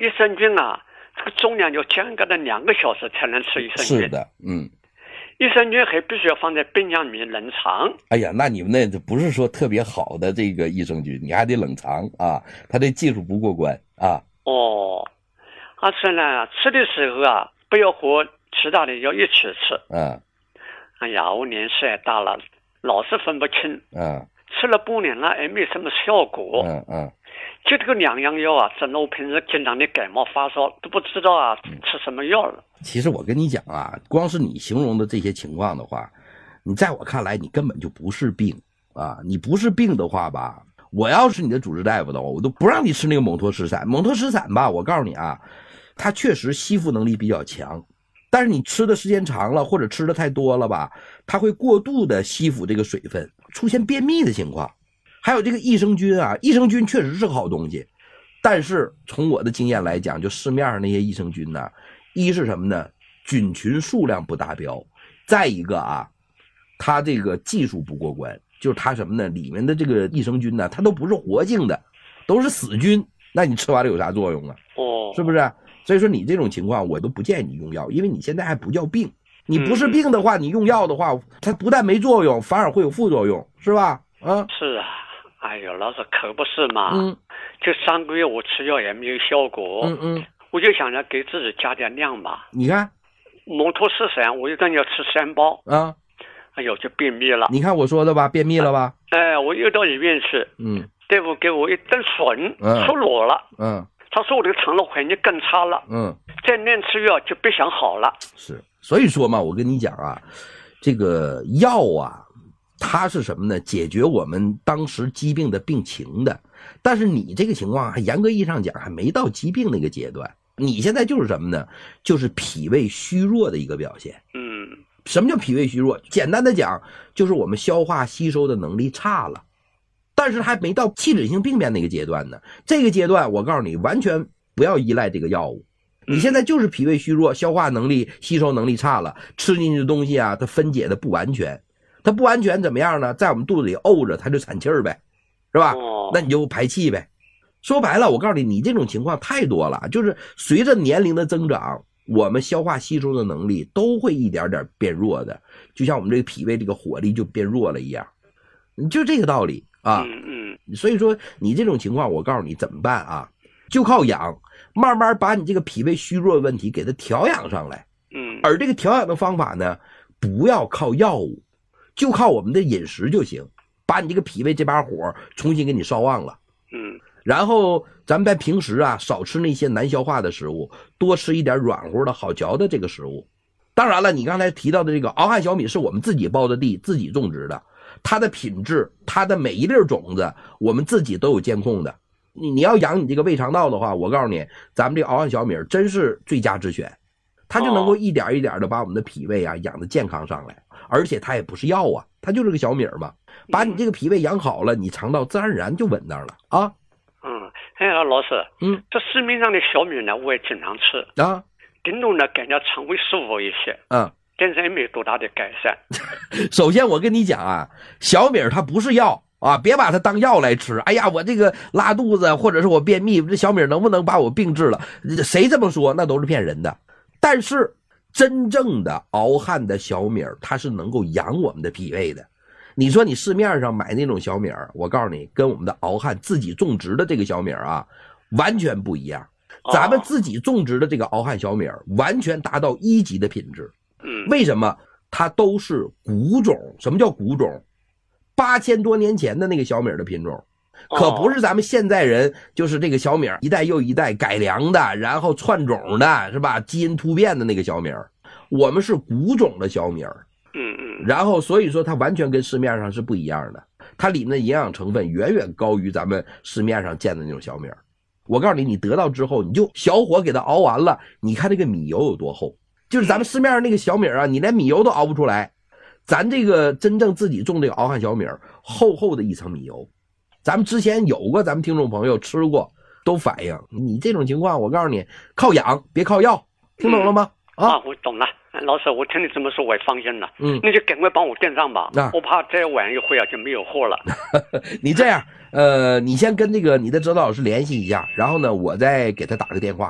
益生菌啊，这个重量就间隔了2个小时才能吃益生菌。 是的， 益生菌还必须要放在冰箱里面冷藏。 哎呀，那你们那不是说特别好的这个益生菌，你还得冷藏啊，它这技术不过关啊。 而且呢，吃的时候啊，不要和其他的要一起吃。哎呀，我年纪也大了，老是分不清。吃了半年了，也没什么效果。就这个2样药啊，整得我平时经常的感冒发烧，都不知道啊吃什么药了。 其实我跟你讲啊，光是你形容的这些情况的话，你在我看来你根本就不是病啊！你不是病的话吧，我要是你的主治大夫的话，我都不让你吃那个蒙脱石散。蒙脱石散吧，我告诉你啊，它确实吸附能力比较强，但是你吃的时间长了或者吃的太多了吧，它会过度的吸附这个水分，出现便秘的情况。还有这个益生菌啊，益生菌确实是个好东西，但是从我的经验来讲，就市面上那些益生菌呢，一是什么呢？菌群数量不达标，再一个啊，它这个技术不过关，就是它什么呢？里面的这个益生菌呢，它都不是活性的，都是死菌，那你吃完了有啥作用啊？是不是？所以说你这种情况我都不建议你用药，因为你现在还不叫病，你不是病的话，你用药的话，它不但没作用，反而会有副作用，是吧？ 是啊。哎呦，老师可不是嘛。就3个月我吃药也没有效果。我就想着给自己加点量吧。 你看蒙脱石散我一顿要吃3包啊。哎呦，就便秘了。 你看我说的吧，便秘了吧？ 我又到医院去。大夫给我一顿笋，出裸了。他说我这个肠道环境更差了。再乱吃药就别想好了。 是，所以说嘛，我跟你讲啊，这个药啊，它是什么呢？解决我们当时疾病的病情的，但是你这个情况还严格意义上讲还没到疾病那个阶段，你现在就是什么呢？就是脾胃虚弱的一个表现。什么叫脾胃虚弱？简单的讲，就是我们消化吸收的能力差了，但是还没到器质性病变那个阶段呢。这个阶段我告诉你，完全不要依赖这个药物。你现在就是脾胃虚弱，消化能力吸收能力差了，吃进去的东西啊，它分解的不完全，它不完全怎么样呢？在我们肚子里沤着，它就产气儿呗，是吧？那你就排气呗。说白了，我告诉你，你这种情况太多了，就是随着年龄的增长，我们消化吸收的能力都会一点点变弱的，就像我们这个脾胃这个火力就变弱了一样，就这个道理啊。所以说你这种情况，我告诉你怎么办啊？就靠养，慢慢把你这个脾胃虚弱的问题给它调养上来。而这个调养的方法呢，不要靠药物，就靠我们的饮食就行，把你这个脾胃这把火重新给你烧旺了。然后咱们在平时啊，少吃那些难消化的食物，多吃一点软乎的好嚼的这个食物。当然了，你刚才提到的这个敖汉小米是我们自己包的地，自己种植的，它的品质，它的每一粒种子，我们自己都有监控的。你要养你这个胃肠道的话，我告诉你，咱们这个敖汉小米真是最佳之选，它就能够一点一点的把我们的脾胃啊养得健康上来，而且它也不是药啊，它就是个小米嘛，把你这个脾胃养好了，你肠道自然而然就稳当了啊。 老师，这市面上的小米呢，我也经常吃啊，顶多呢感觉肠胃舒服一些，但是也没多大的改善。 首先我跟你讲啊，小米它不是药啊，别把它当药来吃。哎呀，我这个拉肚子或者是我便秘，这小米能不能把我病治了？谁这么说那都是骗人的。但是真正的敖汉的小米，它是能够养我们的脾胃的。你说你市面上买那种小米，我告诉你，跟我们的敖汉自己种植的这个小米啊，完全不一样。咱们自己种植的这个敖汉小米，完全达到1级的品质。为什么？它都是古种。什么叫古种？8000多年前的那个小米的品种，可不是咱们现在人就是这个小米一代又一代改良的，然后窜种的，是吧？基因突变的那个小米，我们是古种的小米。然后所以说它完全跟市面上是不一样的，它里面的营养成分远远高于咱们市面上见的那种小米。我告诉你，你得到之后，你就小火给它熬完了，你看这个米油有多厚，就是咱们市面上那个小米啊，你连米油都熬不出来，咱这个真正自己种这个敖汉小米，厚厚的一层米油。咱们之前有过咱们听众朋友吃过，都反映你这种情况，我告诉你，靠养别靠药，听懂了吗？ 我懂了。老师，我听你这么说我也放心了。那就赶快帮我订上吧，我怕再晚一会就没有货了。 你这样，你先跟这个你的指导老师联系一下，然后呢，我再给他打个电话。